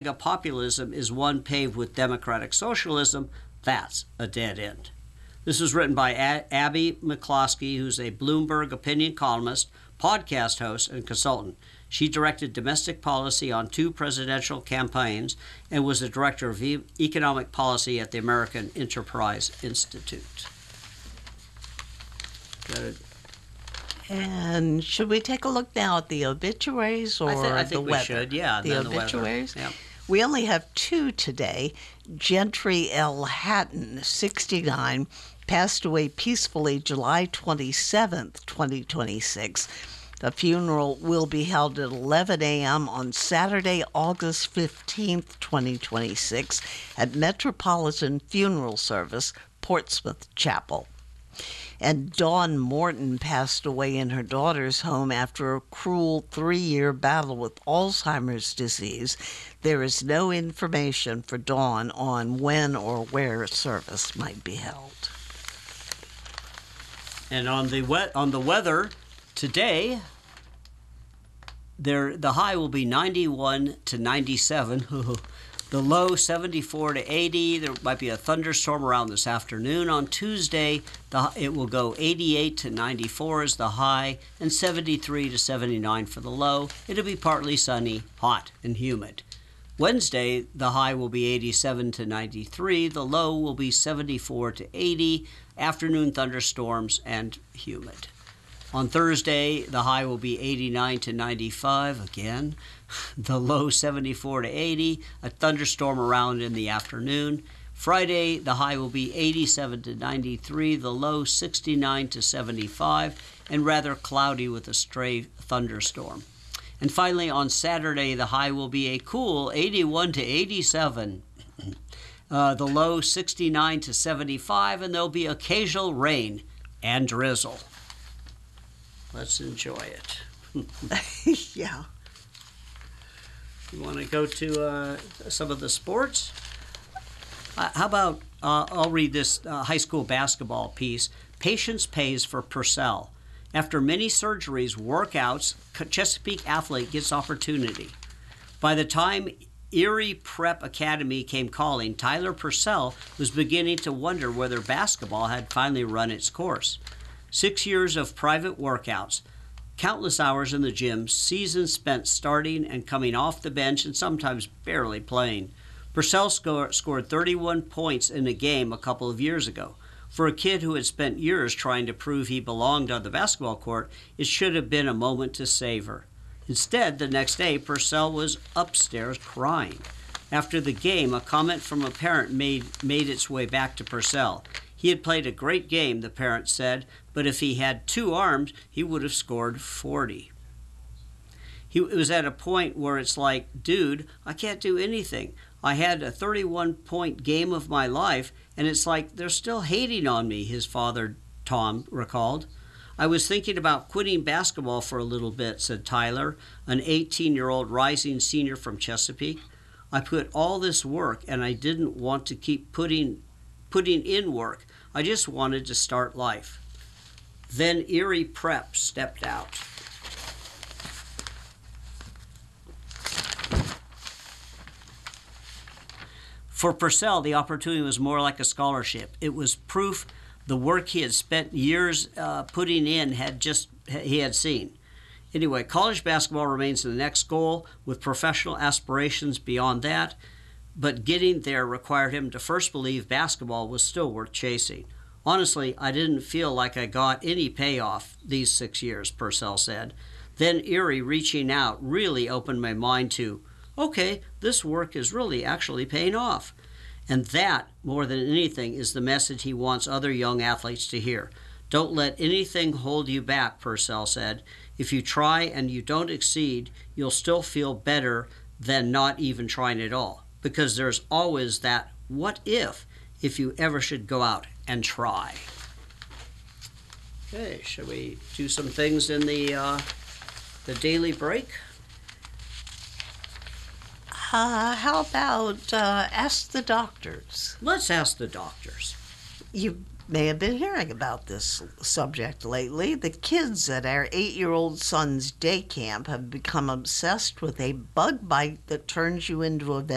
MAGA populism is one paved with democratic socialism, that's a dead end. This was written by Abby McCloskey, who's a Bloomberg opinion columnist, podcast host, and consultant. She directed domestic policy on 2 presidential campaigns and was the director of economic policy at the American Enterprise Institute. Good. And should we take a look now at the obituaries or I think the we weather? should, yeah. The obituaries? Yeah. We only have 2 today. Gentry L. Hatton, 69, passed away peacefully July 27th, 2026. The funeral will be held at 11 a.m. on Saturday, August 15th, 2026, at Metropolitan Funeral Service, Portsmouth Chapel. And Dawn Morton passed away in her daughter's home after a cruel 3-year battle with Alzheimer's disease. There is no information for Dawn on when or where service might be held. And on the weather today, the high will be 91 to 97. The low 74 to 80. There might be a thunderstorm around this afternoon. On Tuesday, it will go 88 to 94 as the high and 73 to 79 for the low. It'll be partly sunny, hot, and humid. Wednesday, the high will be 87 to 93. The low will be 74 to 80. Afternoon thunderstorms and humid. On Thursday, the high will be 89 to 95 again. The low 74 to 80, a thunderstorm around in the afternoon. Friday, the high will be 87 to 93, the low 69 to 75, and rather cloudy with a stray thunderstorm. And finally, on Saturday, the high will be a cool 81 to 87. The low 69 to 75, and there'll be occasional rain and drizzle. Let's enjoy it. Yeah. You want to go to some of the sports? How about, I'll read this high school basketball piece. Patience pays for Purcell. After many surgeries, workouts, Chesapeake athlete gets opportunity. By the time Erie Prep Academy came calling, Tyler Purcell was beginning to wonder whether basketball had finally run its course. 6 years of private workouts, countless hours in the gym, seasons spent starting and coming off the bench and sometimes barely playing. Purcell scored 31 points in a game a couple of years ago. For a kid who had spent years trying to prove he belonged on the basketball court, it should have been a moment to savor. Instead, the next day, Purcell was upstairs crying. After the game, a comment from a parent made its way back to Purcell. He had played a great game, the parent said, but if he had 2 arms, he would have scored 40. It was at a point where it's like, dude, I can't do anything. I had a 31-point game of my life, and it's like they're still hating on me, his father, Tom, recalled. I was thinking about quitting basketball for a little bit, said Tyler, an 18-year-old rising senior from Chesapeake. I put all this work, and I didn't want to keep putting in work. I just wanted to start life. Then Erie Prep stepped out. For Purcell, the opportunity was more like a scholarship. It was proof the work he had spent years putting in he had seen. Anyway, college basketball remains the next goal, with professional aspirations beyond that, but getting there required him to first believe basketball was still worth chasing. Honestly, I didn't feel like I got any payoff these 6 years, Purcell said. Then Erie reaching out really opened my mind to, okay, this work is really actually paying off. And that, more than anything, is the message he wants other young athletes to hear. Don't let anything hold you back, Purcell said. If you try and you don't exceed, you'll still feel better than not even trying at all. Because there's always that what if you ever should go out and try. Okay, shall we do some things in the daily break? How about ask the doctors? Let's ask the doctors. You may have been hearing about this subject lately. The kids at our 8-year-old son's day camp have become obsessed with a bug bite that turns you into a